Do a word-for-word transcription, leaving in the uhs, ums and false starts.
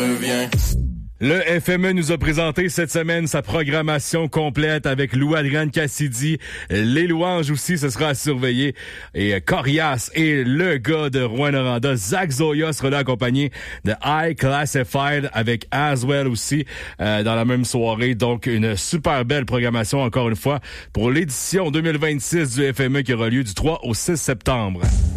reviens. Le F M E nous a présenté cette semaine sa programmation complète avec Lou-Adrienne Cassidy. Les louanges aussi, ce sera à surveiller. Et Corias et le gars de Rouyn-Noranda, Zach Zoya, sera là accompagné de High Classified avec Aswell aussi euh, dans la même soirée. Donc, une super belle programmation encore une fois pour l'édition deux mille vingt-six du F M E qui aura lieu du trois au six septembre.